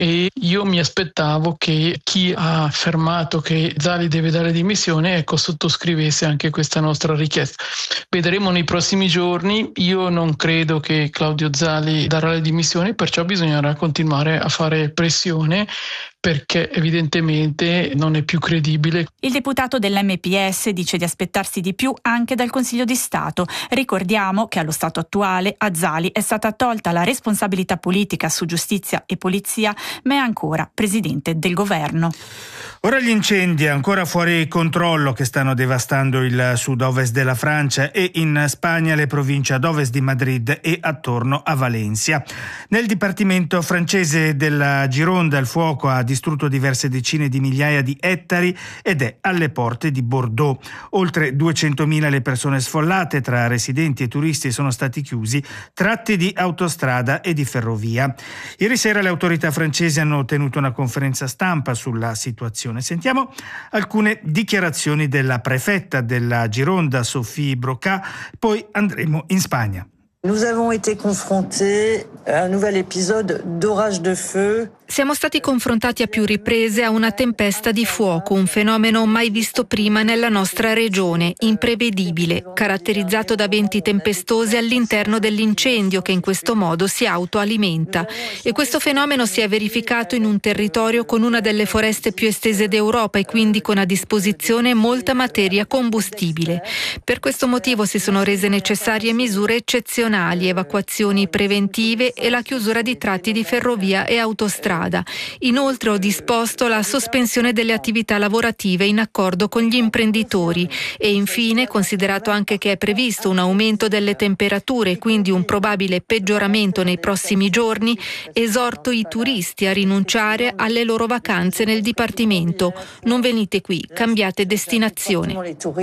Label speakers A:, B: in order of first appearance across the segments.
A: e io mi aspettavo che chi ha affermato che Zali deve dare dimissioni, sottoscrivesse anche questa nostra richiesta. Vedremo nei prossimi giorni. Io non credo che Claudio Zali darà le dimissioni, perciò bisognerà continuare a fare pressione, perché evidentemente non è più credibile.
B: Il deputato dell'MPS dice di aspettarsi di più anche dal Consiglio di Stato. Ricordiamo che allo stato attuale a Zali è stata tolta la responsabilità politica su giustizia e polizia, ma è ancora presidente del governo.
C: Ora gli incendi ancora fuori controllo che stanno devastando il sud-ovest della Francia e in Spagna le province ad ovest di Madrid e attorno a Valencia. Nel dipartimento francese della Gironda il fuoco ha distrutto diverse decine di migliaia di ettari ed è alle porte di Bordeaux. Oltre 200.000 le persone sfollate, tra residenti e turisti sono stati chiusi tratti di autostrada e di ferrovia. Ieri sera le autorità francesi hanno tenuto una conferenza stampa sulla situazione. Sentiamo alcune dichiarazioni della prefetta della Gironda, Sophie Broca, poi andremo in Spagna.
D: Nous avons été confrontés à un nouvel épisode d'orage de feu.
E: Siamo stati confrontati a più riprese a una tempesta di fuoco, un fenomeno mai visto prima nella nostra regione, imprevedibile, caratterizzato da venti tempestosi all'interno dell'incendio che in questo modo si autoalimenta. E questo fenomeno si è verificato in un territorio con una delle foreste più estese d'Europa e quindi con a disposizione molta materia combustibile. Per questo motivo si sono rese necessarie misure eccezionali, evacuazioni preventive e la chiusura di tratti di ferrovia e autostrada. Inoltre ho disposto la sospensione delle attività lavorative in accordo con gli imprenditori e infine, considerato anche che è previsto un aumento delle temperature e quindi un probabile peggioramento nei prossimi giorni, esorto i turisti a rinunciare alle loro vacanze nel dipartimento. Non venite qui, cambiate destinazione.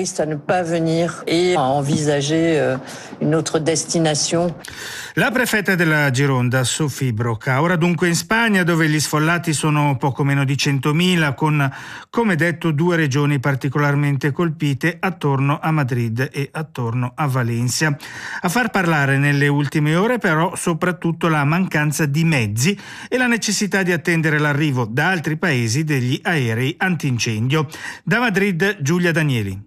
C: La prefetta della Gironda, Sophie Broca. Ora dunque in Spagna, dove gli sfollati sono poco meno di 100.000, con, come detto, due regioni particolarmente colpite attorno a Madrid e attorno a Valencia. A far parlare nelle ultime ore però soprattutto la mancanza di mezzi e la necessità di attendere l'arrivo da altri paesi degli aerei antincendio. Da Madrid, Giulia Danieli.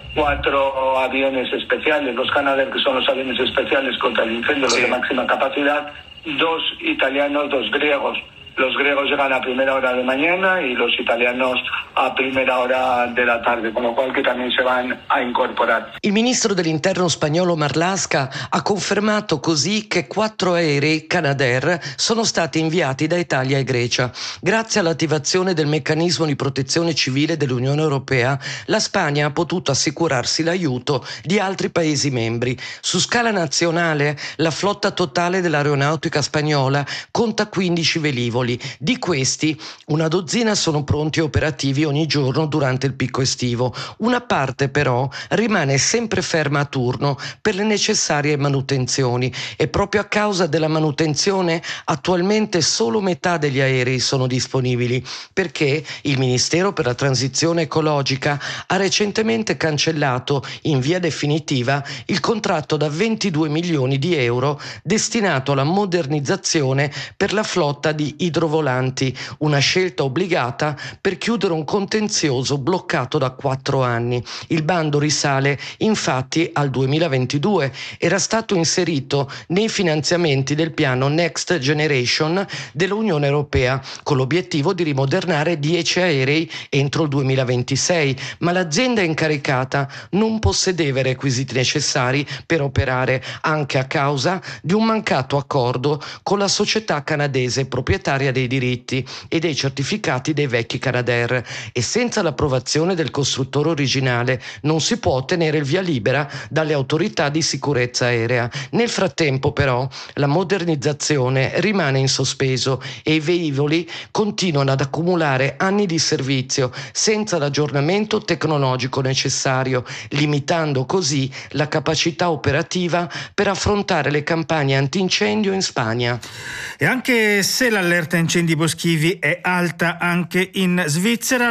F: 4 aviones especiales, los Canadair, que son los aviones especiales contra el incendio, los de máxima capacidad, 2 italianos, 2 griegos. Los griegos llegan a primera hora de mañana y los italianos a primera hora de la tarde, con lo cual que también se van a incorporar.
G: Il ministro dell'interno spagnolo Marlaska ha confermato così che 4 aerei Canadair sono stati inviati da Italia e Grecia. Grazie all'attivazione del meccanismo di protezione civile dell'Unione Europea, la Spagna ha potuto assicurarsi l'aiuto di altri Paesi membri. Su scala nazionale, la flotta totale dell'aeronautica spagnola conta 15 velivoli. Di questi, una dozzina sono pronti e operativi ogni giorno durante il picco estivo. Una parte però rimane sempre ferma a turno per le necessarie manutenzioni e proprio a causa della manutenzione attualmente solo metà degli aerei sono disponibili, perché il Ministero per la Transizione Ecologica ha recentemente cancellato in via definitiva il contratto da 22 milioni di euro destinato alla modernizzazione per la flotta di idrovolanti, una scelta obbligata per chiudere un contenzioso bloccato da 4 anni. Il bando risale infatti al 2022, era stato inserito nei finanziamenti del piano Next Generation dell'Unione Europea con l'obiettivo di rimodernare 10 aerei entro il 2026, ma l'azienda incaricata non possedeva i requisiti necessari per operare, anche a causa di un mancato accordo con la società canadese proprietaria dei diritti e dei certificati dei vecchi Canadair, e senza l'approvazione del costruttore originale non si può ottenere il via libera dalle autorità di sicurezza aerea. Nel frattempo però la modernizzazione rimane in sospeso e i velivoli continuano ad accumulare anni di servizio senza l'aggiornamento tecnologico necessario, limitando così la capacità operativa per affrontare le campagne antincendio in Spagna.
C: E anche se l'allerta incendi boschivi è alta anche in Svizzera,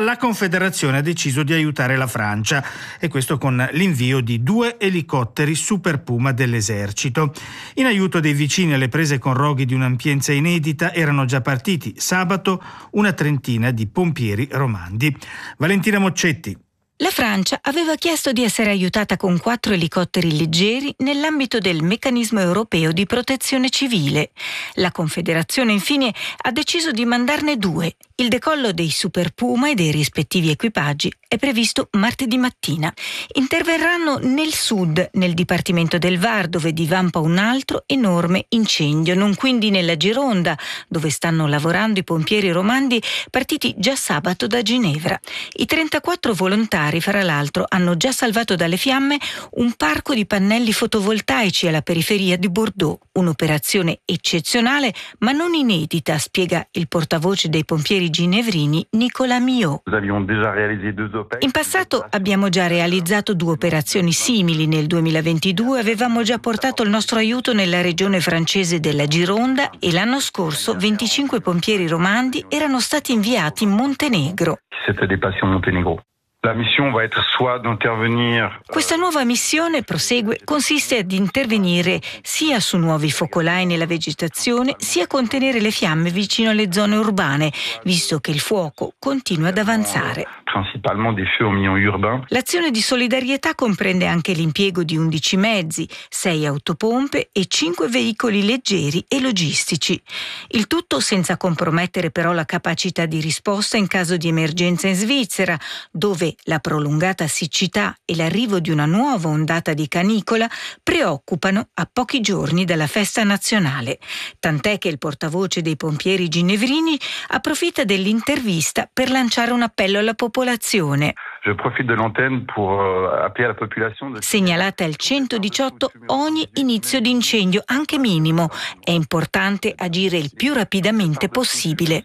C: la Confederazione ha deciso di aiutare la Francia, e questo con l'invio di 2 elicotteri Super Puma dell'esercito. In aiuto dei vicini alle prese con roghi di un'ampienza inedita erano già partiti sabato una trentina di pompieri romandi. Valentina Moccetti.
H: La Francia aveva chiesto di essere aiutata con 4 elicotteri leggeri nell'ambito del meccanismo europeo di protezione civile. La Confederazione infine ha deciso di mandarne 2. Il decollo dei Super Puma e dei rispettivi equipaggi è previsto martedì mattina. Interverranno nel sud, nel dipartimento del Var, dove divampa un altro enorme incendio, non quindi nella Gironda, dove stanno lavorando i pompieri romandi partiti già sabato da Ginevra. I 34 volontari, fra l'altro, hanno già salvato dalle fiamme un parco di pannelli fotovoltaici alla periferia di Bordeaux. Un'operazione eccezionale ma non inedita, spiega il portavoce dei pompieri ginevrini Nicolas Millot. In passato abbiamo già realizzato 2 operazioni simili. Nel 2022 avevamo già portato il nostro aiuto nella regione francese della Gironda e l'anno scorso 25 pompieri romandi erano stati inviati in Montenegro. Questa nuova missione, prosegue, consiste ad intervenire sia su nuovi focolai nella vegetazione, sia contenere le fiamme vicino alle zone urbane, visto che il fuoco continua ad avanzare. L'azione di solidarietà comprende anche l'impiego di 11 mezzi, 6 autopompe e 5 veicoli leggeri e logistici. Il tutto senza compromettere però la capacità di risposta in caso di emergenza in Svizzera, dove la prolungata siccità e l'arrivo di una nuova ondata di canicola preoccupano a pochi giorni dalla festa nazionale. Tant'è che il portavoce dei pompieri ginevrini approfitta dell'intervista per lanciare un appello alla popolazione. Segnalate al 118 ogni inizio di incendio, anche minimo. È importante agire il più rapidamente possibile.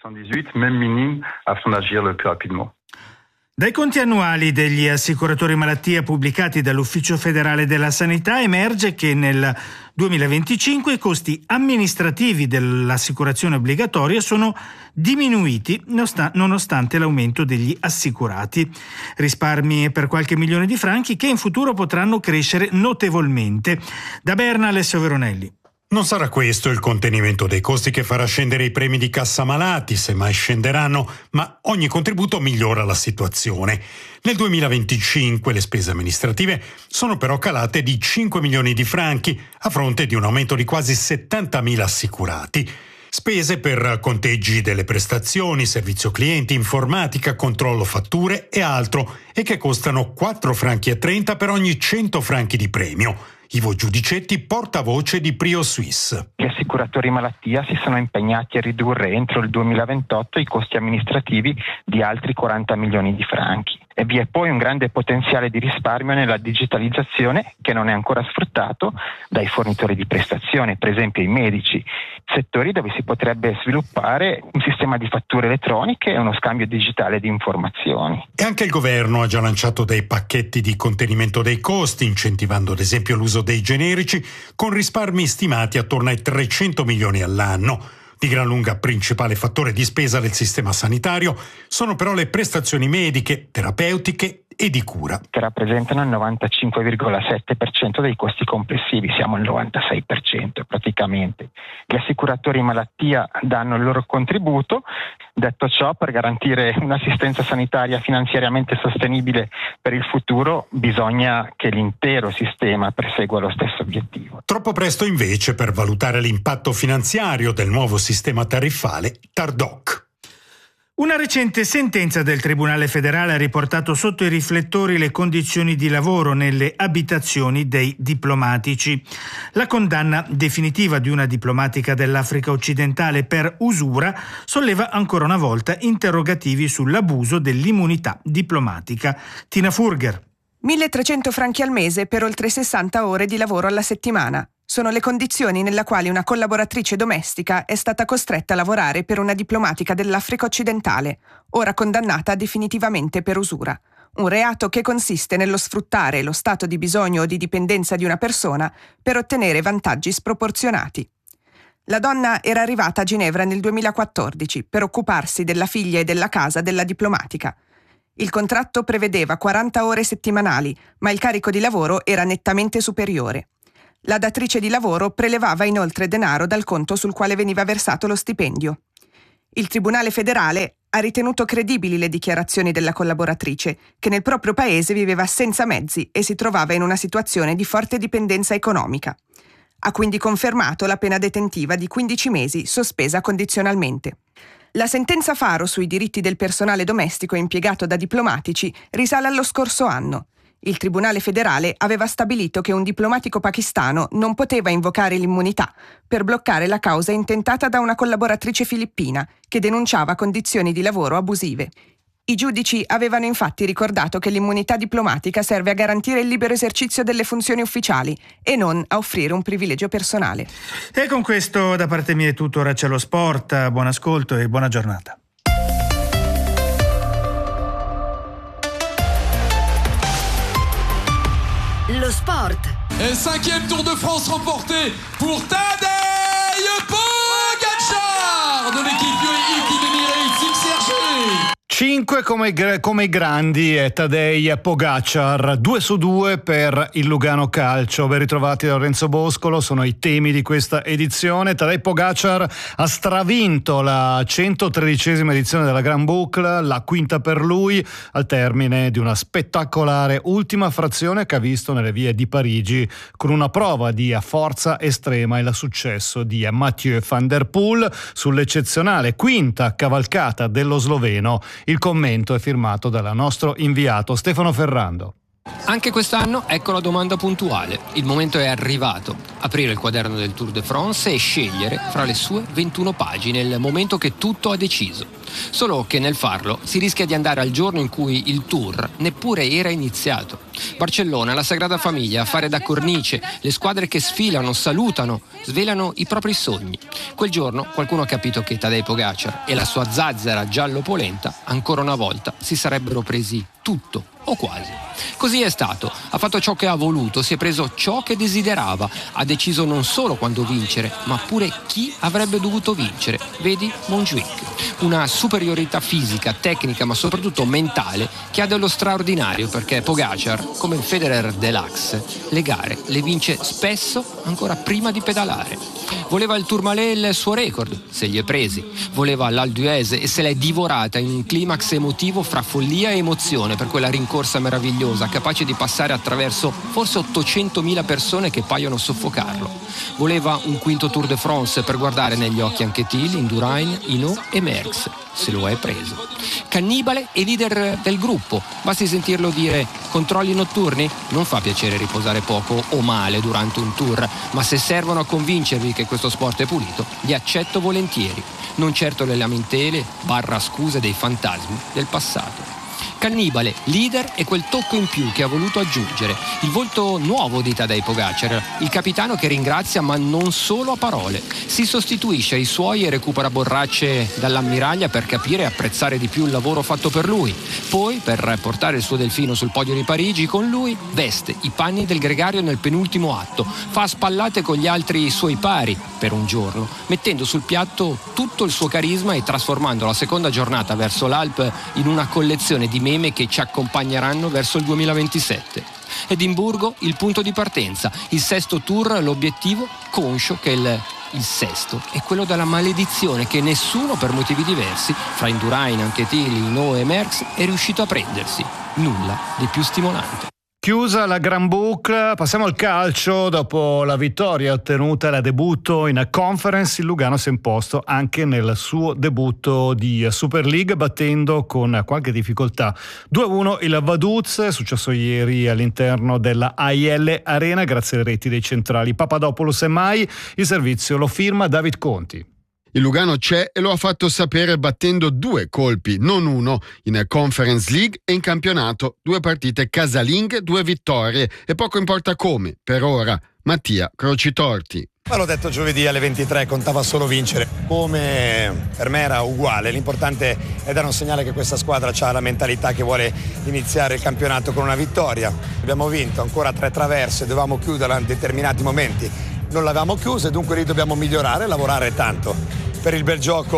C: Dai conti annuali degli assicuratori malattia pubblicati dall'Ufficio federale della sanità emerge che nel 2025 i costi amministrativi dell'assicurazione obbligatoria sono diminuiti nonostante l'aumento degli assicurati. Risparmi per qualche milione di franchi che in futuro potranno crescere notevolmente. Da Berna, Alessio Veronelli.
I: Non sarà questo il contenimento dei costi che farà scendere i premi di cassa malati, se mai scenderanno, ma ogni contributo migliora la situazione. Nel 2025 le spese amministrative sono però calate di 5 milioni di franchi a fronte di un aumento di quasi 70.000 assicurati. Spese per conteggi delle prestazioni, servizio clienti, informatica, controllo fatture e altro, e che costano 4,30 franchi per ogni 100 franchi di premio. Ivo Giudicetti, portavoce di Prio Suisse.
J: Gli assicuratori malattia si sono impegnati a ridurre entro il 2028 i costi amministrativi di altri 40 milioni di franchi. E vi è poi un grande potenziale di risparmio nella digitalizzazione che non è ancora sfruttato dai fornitori di prestazioni, per esempio i medici, settori dove si potrebbe sviluppare un sistema di fatture elettroniche e uno scambio digitale di informazioni.
I: E anche il governo ha già lanciato dei pacchetti di contenimento dei costi, incentivando ad esempio l'uso dei generici, con risparmi stimati attorno ai 300 milioni all'anno. Di gran lunga principale fattore di spesa del sistema sanitario sono però le prestazioni mediche, terapeutiche e di cura.
J: Che rappresentano il 95,7% dei costi complessivi, siamo al 96% praticamente. Gli assicuratori malattia danno il loro contributo. Detto ciò, per garantire un'assistenza sanitaria finanziariamente sostenibile per il futuro, bisogna che l'intero sistema persegua lo stesso obiettivo.
I: Troppo presto invece per valutare l'impatto finanziario del nuovo sistema tariffale TARDOC.
C: Una recente sentenza del Tribunale federale ha riportato sotto i riflettori le condizioni di lavoro nelle abitazioni dei diplomatici. La condanna definitiva di una diplomatica dell'Africa occidentale per usura solleva ancora una volta interrogativi sull'abuso dell'immunità diplomatica. Tina Furger.
K: 1.300 franchi al mese per oltre 60 ore di lavoro alla settimana. Sono le condizioni nella quali una collaboratrice domestica è stata costretta a lavorare per una diplomatica dell'Africa occidentale, ora condannata definitivamente per usura. Un reato che consiste nello sfruttare lo stato di bisogno o di dipendenza di una persona per ottenere vantaggi sproporzionati. La donna era arrivata a Ginevra nel 2014 per occuparsi della figlia e della casa della diplomatica. Il contratto prevedeva 40 ore settimanali, ma il carico di lavoro era nettamente superiore. La datrice di lavoro prelevava inoltre denaro dal conto sul quale veniva versato lo stipendio. Il Tribunale federale ha ritenuto credibili le dichiarazioni della collaboratrice, che nel proprio paese viveva senza mezzi e si trovava in una situazione di forte dipendenza economica. Ha quindi confermato la pena detentiva di 15 mesi, sospesa condizionalmente. La sentenza Faro sui diritti del personale domestico impiegato da diplomatici risale allo scorso anno. Il Tribunale federale aveva stabilito che un diplomatico pakistano non poteva invocare l'immunità per bloccare la causa intentata da una collaboratrice filippina che denunciava condizioni di lavoro abusive. I giudici avevano infatti ricordato che l'immunità diplomatica serve a garantire il libero esercizio delle funzioni ufficiali e non a offrire un privilegio personale.
C: E con questo da parte mia è tutto, ora c'è lo sport. Buon ascolto e buona giornata.
L: Lo sport.
M: Et 5e Tour de France remporté pour Tadej Pogačar de l'équipe UAE Emirates XRG.
N: 5 come i grandi è Tadej Pogačar, 2-2 per il Lugano Calcio. Ben ritrovati da Lorenzo Boscolo, sono i temi di questa edizione. Tadej Pogačar ha stravinto la 113esima edizione della Grand Boucle, la quinta per lui, al termine di una spettacolare ultima frazione che ha visto nelle vie di Parigi con una prova di forza estrema il successo di Mathieu van der Poel sull'eccezionale quinta cavalcata dello sloveno. Il commento è firmato dal nostro inviato Stefano Ferrando.
O: Anche quest'anno ecco la domanda puntuale. Il momento è arrivato. Aprire il quaderno del Tour de France e scegliere fra le sue 21 pagine il momento che tutto ha deciso. Solo che nel farlo si rischia di andare al giorno in cui il Tour neppure era iniziato. Barcellona, la Sagrada Famiglia, a fare da cornice, le squadre che sfilano, salutano, svelano i propri sogni. Quel giorno qualcuno ha capito che Tadej Pogačar e la sua zazzera giallo-polenta ancora una volta si sarebbero presi tutto o quasi. Così è stato, ha fatto ciò che ha voluto, si è preso ciò che desiderava, ha deciso non solo quando vincere, ma pure chi avrebbe dovuto vincere. Vedi Montjuic, una superiorità fisica, tecnica, ma soprattutto mentale che ha dello straordinario, perché Pogačar, come il Federer Deluxe, le gare le vince spesso ancora prima di pedalare. Voleva il Tourmalet il suo record, se li è presi. Voleva l'Alpe d'Huez e se l'è divorata in un climax emotivo fra follia e emozione per quella rincorsa meravigliosa, capace di passare attraverso forse 800.000 persone che paiono soffocarlo. Voleva un quinto Tour de France per guardare negli occhi anche Thiel, Indurain, Hinault e Merckx. Se lo è preso. Cannibale e leader del gruppo. Basti sentirlo dire controlli notturni? Non fa piacere riposare poco o male durante un tour, ma se servono a convincervi che questo sport è pulito, li accetto volentieri. Non certo le lamentele / scuse dei fantasmi del passato. Cannibale, leader e quel tocco in più che ha voluto aggiungere, il volto nuovo di Tadej Pogačar, il capitano che ringrazia ma non solo a parole, si sostituisce ai suoi e recupera borracce dall'ammiraglia per capire e apprezzare di più il lavoro fatto per lui, poi per portare il suo delfino sul podio di Parigi con lui veste i panni del gregario nel penultimo atto, fa spallate con gli altri suoi pari per un giorno, mettendo sul piatto tutto il suo carisma e trasformando la seconda giornata verso l'Alpe in una collezione di meme che ci accompagneranno verso il 2027. Edimburgo il punto di partenza, il sesto tour l'obiettivo, conscio che il sesto è quello della maledizione che nessuno per motivi diversi, fra Indurain, Anquetil, Hinault e Merckx, è riuscito a prendersi. Nulla di più stimolante.
N: Chiusa la Grand Boucle, passiamo al calcio. Dopo la vittoria ottenuta alla debutto in Conference, il Lugano si è imposto anche nel suo debutto di Super League, battendo con qualche difficoltà 2-1 il Vaduz. È successo ieri all'interno della AIL Arena grazie alle reti dei centrali Papadopoulos e Mai. Il servizio lo firma David Conti.
P: Il Lugano c'è e lo ha fatto sapere battendo 2 colpi, non uno, in Conference League e in campionato. 2 partite casalinghe, 2 vittorie e poco importa come, per ora. Mattia Crocitorti.
Q: Ma l'ho detto giovedì alle 23, contava solo vincere. Come per me era uguale, l'importante è dare un segnale che questa squadra ha la mentalità che vuole iniziare il campionato con una vittoria. Abbiamo vinto ancora 3 traverse, dovevamo chiuderla in determinati momenti. Non l'avevamo chiusa e dunque lì dobbiamo migliorare e lavorare tanto per il bel gioco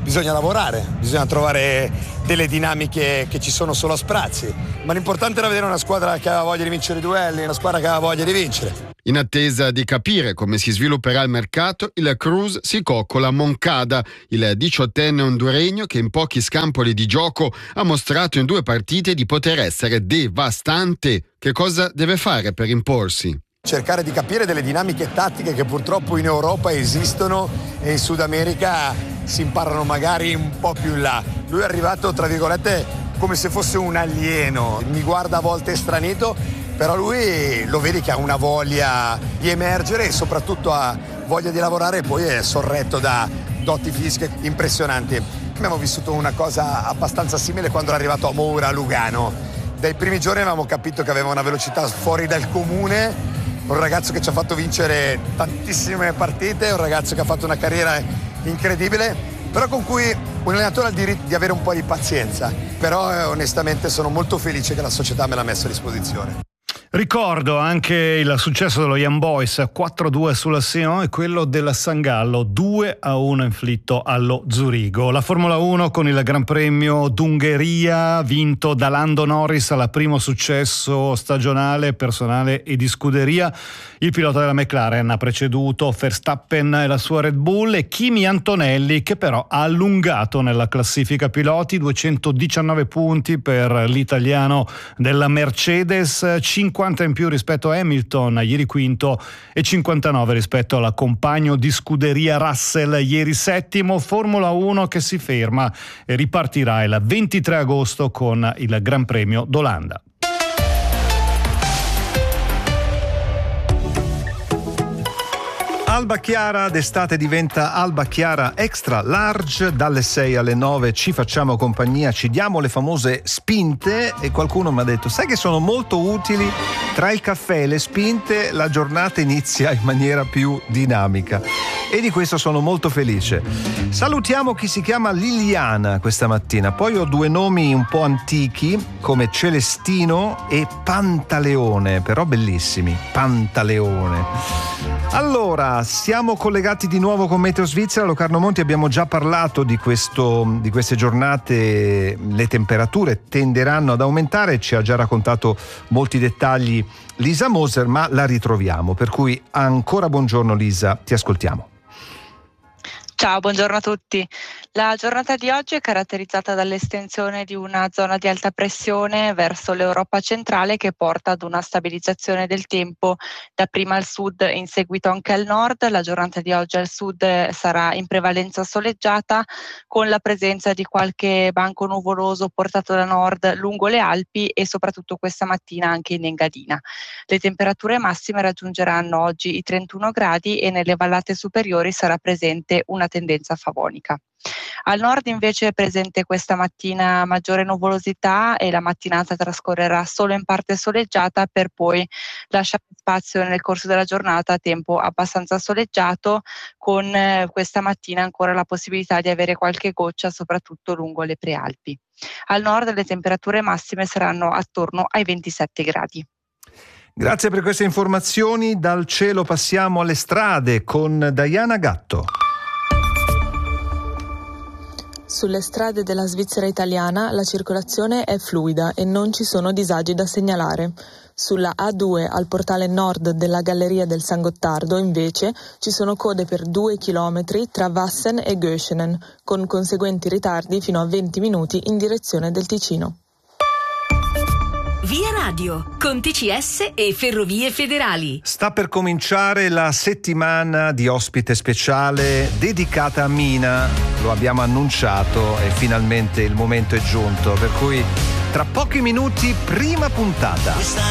Q: bisogna lavorare, bisogna trovare delle dinamiche che ci sono solo a sprazzi, ma l'importante era vedere una squadra che aveva voglia di vincere i duelli, una squadra che aveva voglia di vincere.
P: In attesa di capire come si svilupperà il mercato, il Cruz si coccola a Moncada, il 18enne honduregno che in pochi scampoli di gioco ha mostrato in 2 partite di poter essere devastante. Che cosa deve fare per imporsi?
Q: Cercare di capire delle dinamiche tattiche che purtroppo in Europa esistono e in Sud America si imparano magari un po' più in là. Lui è arrivato, tra virgolette, come se fosse un alieno, mi guarda a volte stranito, però lui lo vedi che ha una voglia di emergere e soprattutto ha voglia di lavorare, e poi è sorretto da doti fisiche impressionanti. Abbiamo vissuto una cosa abbastanza simile quando è arrivato a Moura a Lugano. Dai primi giorni avevamo capito che aveva una velocità fuori dal comune, un ragazzo che ci ha fatto vincere tantissime partite, un ragazzo che ha fatto una carriera incredibile, però con cui un allenatore ha il diritto di avere un po' di pazienza. Però onestamente sono molto felice che la società me l'ha messo a disposizione.
N: Ricordo anche il successo dello Young Boys 4-2 sulla Sion e quello della San Gallo 2-1 inflitto allo Zurigo. La Formula 1 con il Gran Premio d'Ungheria vinto da Lando Norris al primo successo stagionale, personale e di scuderia. Il pilota della McLaren ha preceduto Verstappen e la sua Red Bull e Kimi Antonelli, che però ha allungato nella classifica piloti, 219 punti per l'italiano della Mercedes, 50 in più rispetto a Hamilton, ieri quinto, e 59 rispetto alla compagno di scuderia Russell, ieri settimo. Formula 1 che si ferma e ripartirà il 23 agosto con il Gran Premio d'Olanda.
R: Alba Chiara d'estate diventa Alba Chiara Extra Large, dalle 6 alle 9 ci facciamo compagnia, ci diamo le famose spinte, e qualcuno mi ha detto: sai che sono molto utili, tra il caffè e le spinte la giornata inizia in maniera più dinamica, e di questo sono molto felice. Salutiamo chi si chiama Liliana questa mattina, poi ho 2 nomi un po' antichi come Celestino e Pantaleone, però bellissimi, Pantaleone. Allora, siamo collegati di nuovo con Meteo Svizzera. Locarno Monti, abbiamo già parlato di queste giornate, le temperature tenderanno ad aumentare, ci ha già raccontato molti dettagli Lisa Moser, ma la ritroviamo, per cui ancora buongiorno Lisa, ti ascoltiamo.
S: Ciao, buongiorno a tutti. La giornata di oggi è caratterizzata dall'estensione di una zona di alta pressione verso l'Europa centrale che porta ad una stabilizzazione del tempo dapprima al sud e in seguito anche al nord. La giornata di oggi al sud sarà in prevalenza soleggiata, con la presenza di qualche banco nuvoloso portato da nord lungo le Alpi e soprattutto questa mattina anche in Engadina. Le temperature massime raggiungeranno oggi i 31 gradi e nelle vallate superiori sarà presente una tendenza favonica. Al nord invece è presente questa mattina maggiore nuvolosità e la mattinata trascorrerà solo in parte soleggiata, per poi lasciare spazio nel corso della giornata a tempo abbastanza soleggiato, con questa mattina ancora la possibilità di avere qualche goccia soprattutto lungo le prealpi. Al nord le temperature massime saranno attorno ai 27 gradi.
R: Grazie per queste informazioni. Dal cielo passiamo alle strade con Diana Gatto.
T: Sulle strade della Svizzera italiana la circolazione è fluida e non ci sono disagi da segnalare. Sulla A2 al portale nord della Galleria del San Gottardo invece ci sono code per 2 chilometri tra Wassen e Göschenen, con conseguenti ritardi fino a 20 minuti in direzione del Ticino.
L: Via Radio, con TCS e Ferrovie Federali.
R: Sta per cominciare la settimana di ospite speciale dedicata a Mina. Lo abbiamo annunciato e finalmente il momento è giunto, per cui tra pochi minuti prima puntata.